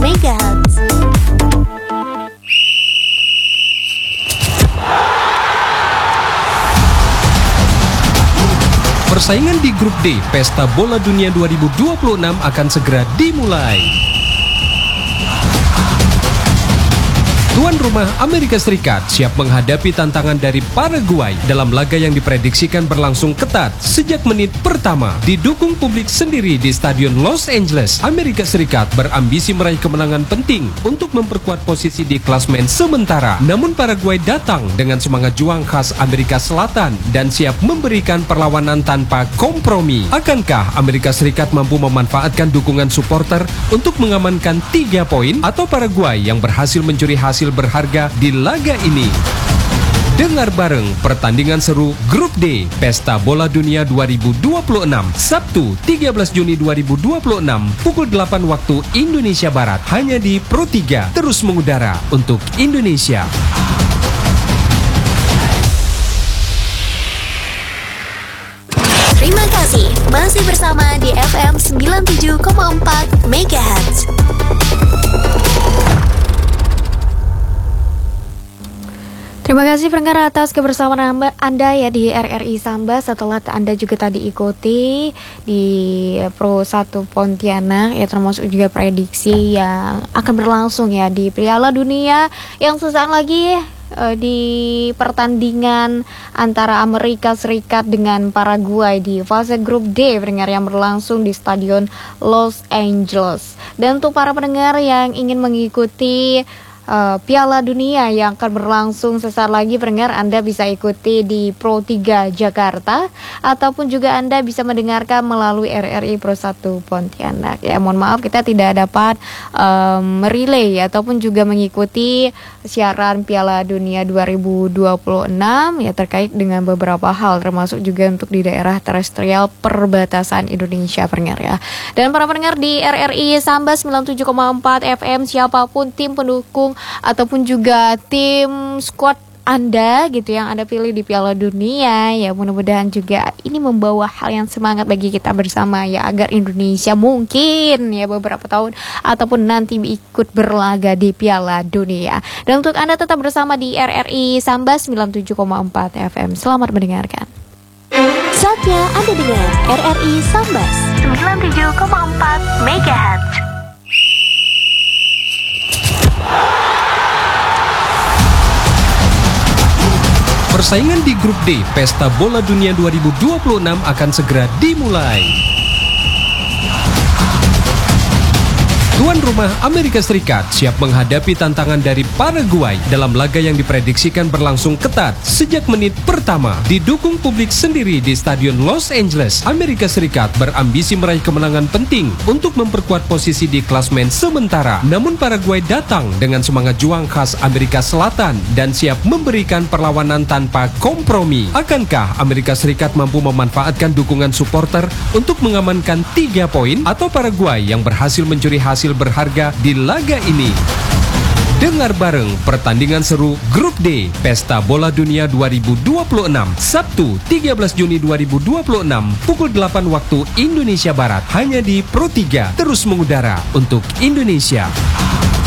MHz. Persaingan di Grup D Pesta Bola Dunia 2026 akan segera dimulai. Tuan rumah Amerika Serikat siap menghadapi tantangan dari Paraguay dalam laga yang diprediksikan berlangsung ketat sejak menit pertama. Didukung publik sendiri di Stadion Los Angeles, Amerika Serikat berambisi meraih kemenangan penting untuk memperkuat posisi di klasemen sementara. Namun Paraguay datang dengan semangat juang khas Amerika Selatan dan siap memberikan perlawanan tanpa kompromi. Akankah Amerika Serikat mampu memanfaatkan dukungan supporter untuk mengamankan 3 poin atau Paraguay yang berhasil mencuri hasil berharga di laga ini? Dengar bareng pertandingan seru Grup D Pesta Bola Dunia 2026 Sabtu 13 Juni 2026 pukul 8 waktu Indonesia Barat hanya di Pro 3, terus mengudara untuk Indonesia. Terima kasih masih bersama di FM 97,4 MHz. Terima kasih pendengar atas kebersamaan Anda ya di RRI Samba. Setelah Anda juga tadi ikuti di Pro 1 Pontianak ya, termasuk juga prediksi yang akan berlangsung ya di Piala Dunia yang sesaat lagi di pertandingan antara Amerika Serikat dengan Paraguay di fase grup D pendengar yang berlangsung di Stadion Los Angeles. Dan untuk para pendengar yang ingin mengikuti Piala Dunia yang akan berlangsung sesaat lagi pendengar, Anda bisa ikuti di Pro 3 Jakarta ataupun juga Anda bisa mendengarkan melalui RRI Pro 1 Pontianak. Ya, mohon maaf kita tidak dapat relay ataupun juga mengikuti siaran Piala Dunia 2026 ya, terkait dengan beberapa hal termasuk juga untuk di daerah terestrial perbatasan Indonesia pendengar ya. Dan para pendengar di RRI Samba 97,4 FM, siapapun tim pendukung ataupun juga tim squad Anda gitu yang Anda pilih di Piala Dunia ya, mudah-mudahan juga ini membawa hal yang semangat bagi kita bersama ya, agar Indonesia mungkin ya beberapa tahun ataupun nanti ikut berlaga di Piala Dunia. Dan untuk Anda tetap bersama di RRI Samba 97,4 FM. Selamat mendengarkan. Saatnya Anda dengar RRI Sambas 97,4 MHz. Persaingan di Grup D Pesta Bola Dunia 2026 akan segera dimulai. Tuan rumah Amerika Serikat siap menghadapi tantangan dari Paraguay dalam laga yang diprediksikan berlangsung ketat sejak menit pertama. Didukung publik sendiri di Stadion Los Angeles, Amerika Serikat berambisi meraih kemenangan penting untuk memperkuat posisi di klasemen sementara. Namun Paraguay datang dengan semangat juang khas Amerika Selatan dan siap memberikan perlawanan tanpa kompromi. Akankah Amerika Serikat mampu memanfaatkan dukungan supporter untuk mengamankan 3 poin atau Paraguay yang berhasil mencuri hasil berharga di laga ini? Dengar bareng pertandingan seru Grup D Pesta Bola Dunia 2026 Sabtu 13 Juni 2026 pukul 8 waktu Indonesia Barat hanya di Pro 3, terus mengudara untuk Indonesia.